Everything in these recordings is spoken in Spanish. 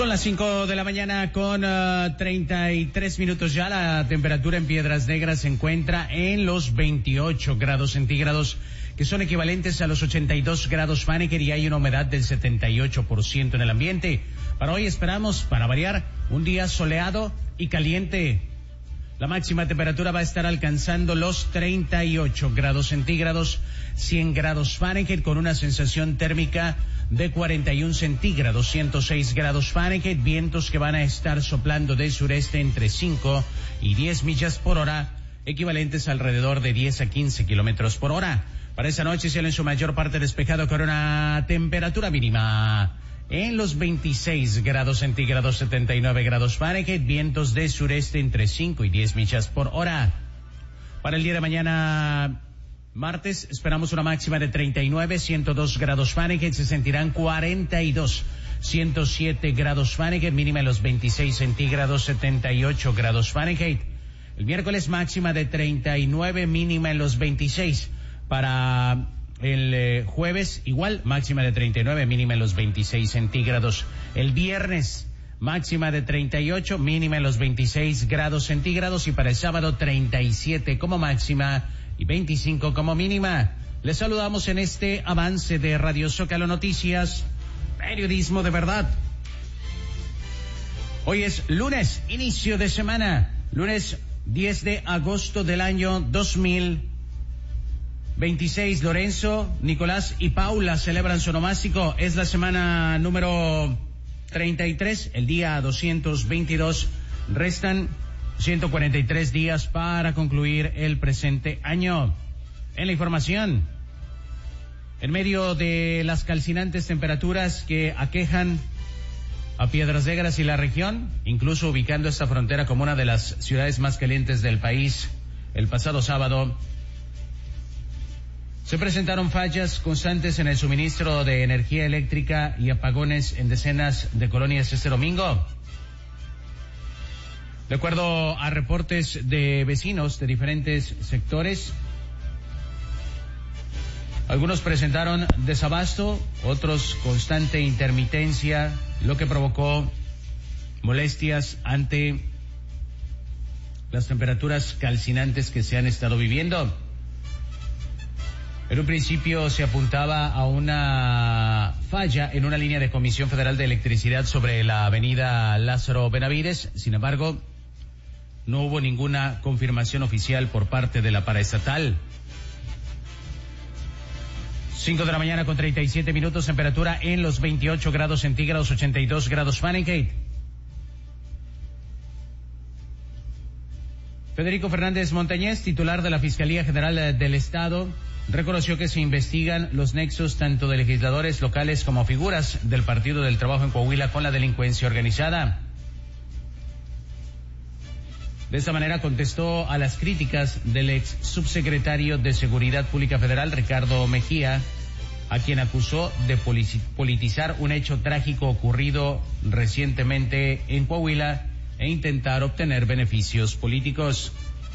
Son las 5 de la mañana con 33 minutos ya. La temperatura en Piedras Negras se encuentra en los 28 grados centígrados, que son equivalentes a los 82 grados Fahrenheit, y hay una humedad del 78% en el ambiente. Para hoy esperamos, para variar, un día soleado y caliente. La máxima temperatura va a estar alcanzando los 38 grados centígrados, 100 grados Fahrenheit, con una sensación térmica de 41 centígrados, 106 grados Fahrenheit, vientos que van a estar soplando del sureste entre 5 y 10 millas por hora, equivalentes a alrededor de 10 a 15 kilómetros por hora. Para esta noche, cielo en su mayor parte despejado con una temperatura mínima en los 26 grados centígrados, 79 grados Fahrenheit, vientos de sureste entre 5 y 10 millas por hora. Para el día de mañana, martes, esperamos una máxima de 39, 102 grados Fahrenheit, se sentirán 42, 107 grados Fahrenheit, mínima en los 26 centígrados, 78 grados Fahrenheit. El miércoles, máxima de 39, mínima en los 26. Para el jueves, igual, máxima de 39, mínima en los 26 centígrados. El viernes, máxima de 38, mínima en los 26 grados centígrados. Y para el sábado, 37 como máxima y 25 como mínima. Les saludamos en este avance de Radio Zócalo Noticias, periodismo de verdad. Hoy es lunes, inicio de semana, lunes 10 de agosto del año 2026. Lorenzo, Nicolás y Paula celebran su onomástico. Es la semana número 33, el día 222. Restan 143 días para concluir el presente año. En la información, en medio de las calcinantes temperaturas que aquejan a Piedras Negras y la región, incluso ubicando esta frontera como una de las ciudades más calientes del país, el pasado sábado se presentaron fallas constantes en el suministro de energía eléctrica y apagones en decenas de colonias este domingo. De acuerdo a reportes de vecinos de diferentes sectores, algunos presentaron desabasto, otros constante intermitencia, lo que provocó molestias ante las temperaturas calcinantes que se han estado viviendo. En un principio se apuntaba a una falla en una línea de Comisión Federal de Electricidad sobre la avenida Lázaro Benavides. Sin embargo, no hubo ninguna confirmación oficial por parte de la paraestatal. 5 de la mañana con 37 minutos, temperatura en los 28 grados centígrados, 82 grados Fahrenheit. Federico Fernández Montañez, titular de la Fiscalía General del Estado, reconoció que se investigan los nexos tanto de legisladores locales como figuras del Partido del Trabajo en Coahuila con la delincuencia organizada. De esta manera contestó a las críticas del ex subsecretario de Seguridad Pública Federal, Ricardo Mejía, a quien acusó de politizar un hecho trágico ocurrido recientemente en Coahuila e intentar obtener beneficios políticos.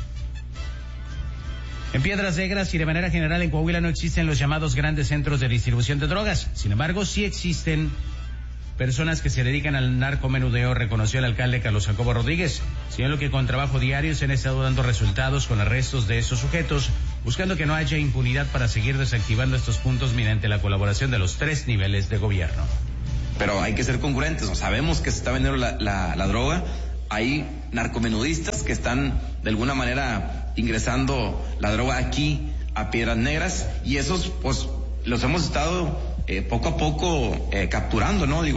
En Piedras Negras y de manera general en Coahuila no existen los llamados grandes centros de distribución de drogas. Sin embargo, sí existen personas que se dedican al narcomenudeo, reconoció el alcalde Carlos Jacobo Rodríguez, señaló que con trabajo diario se han estado dando resultados con arrestos de estos sujetos, buscando que no haya impunidad para seguir desactivando estos puntos mediante la colaboración de los 3 niveles de gobierno. Pero hay que ser congruentes, ¿no? Sabemos que se está vendiendo la droga, hay narcomenudistas que están de alguna manera ingresando la droga aquí a Piedras Negras, y esos pues los hemos estado poco a poco capturando, ¿no?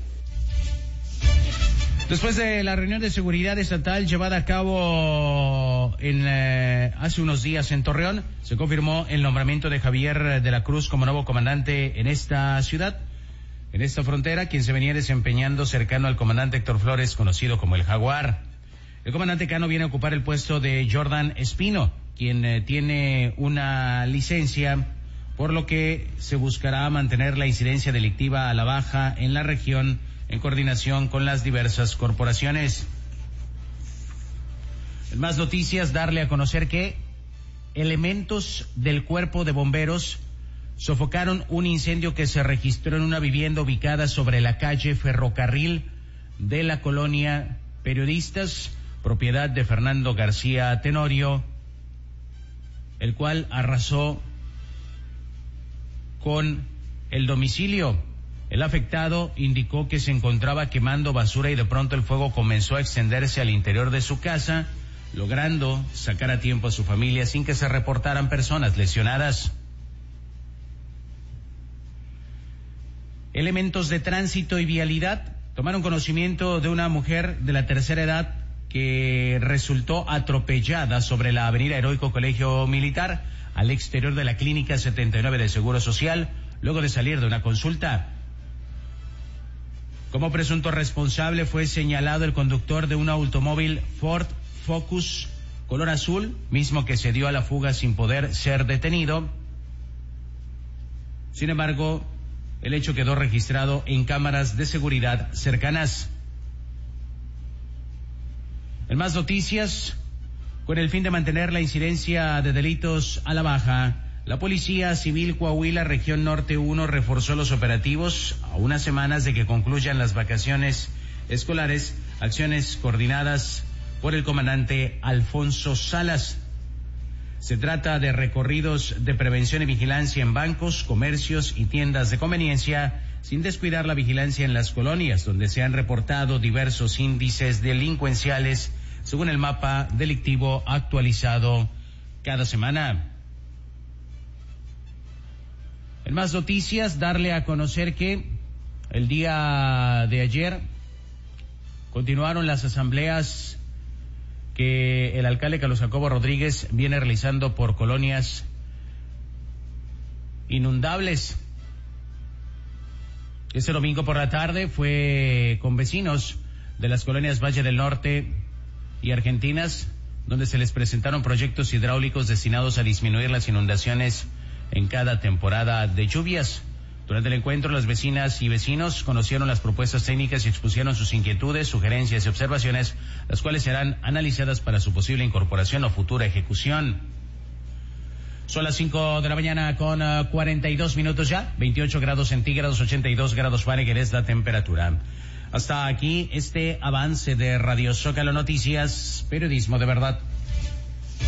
Después de la reunión de seguridad estatal llevada a cabo hace unos días en Torreón, se confirmó el nombramiento de Javier de la Cruz como nuevo comandante en esta ciudad, en esta frontera, quien se venía desempeñando cercano al comandante Héctor Flores, conocido como el Jaguar. El comandante Cano viene a ocupar el puesto de Jordan Espino, quien tiene una licencia, por lo que se buscará mantener la incidencia delictiva a la baja en la región en coordinación con las diversas corporaciones. En más noticias, darle a conocer que elementos del Cuerpo de Bomberos sofocaron un incendio que se registró en una vivienda ubicada sobre la calle Ferrocarril de la colonia Periodistas, propiedad de Fernando García Tenorio, el cual arrasó con el domicilio. El afectado indicó que se encontraba quemando basura y de pronto el fuego comenzó a extenderse al interior de su casa, logrando sacar a tiempo a su familia sin que se reportaran personas lesionadas. Elementos de tránsito y vialidad tomaron conocimiento de una mujer de la tercera edad que resultó atropellada sobre la avenida Heroico Colegio Militar, al exterior de la Clínica 79 de Seguro Social, luego de salir de una consulta. Como presunto responsable fue señalado el conductor de un automóvil Ford Focus color azul, mismo que se dio a la fuga sin poder ser detenido. Sin embargo, el hecho quedó registrado en cámaras de seguridad cercanas. En más noticias, con el fin de mantener la incidencia de delitos a la baja, la Policía Civil Coahuila Región Norte 1 reforzó los operativos a unas semanas de que concluyan las vacaciones escolares, acciones coordinadas por el comandante Alfonso Salas. Se trata de recorridos de prevención y vigilancia en bancos, comercios y tiendas de conveniencia, sin descuidar la vigilancia en las colonias, donde se han reportado diversos índices delincuenciales, según el mapa delictivo actualizado cada semana. En más noticias, darle a conocer que el día de ayer continuaron las asambleas que el alcalde Carlos Jacobo Rodríguez viene realizando por colonias inundables. Este domingo por la tarde fue con vecinos de las colonias Valle del Norte y Argentinas, donde se les presentaron proyectos hidráulicos destinados a disminuir las inundaciones en cada temporada de lluvias. Durante el encuentro, las vecinas y vecinos conocieron las propuestas técnicas y expusieron sus inquietudes, sugerencias y observaciones, las cuales serán analizadas para su posible incorporación o futura ejecución. Son las 5 de la mañana con 42 minutos ya, 28 grados centígrados, 82 grados Fahrenheit es la temperatura. Hasta aquí este avance de Radio Zócalo Noticias, periodismo de verdad.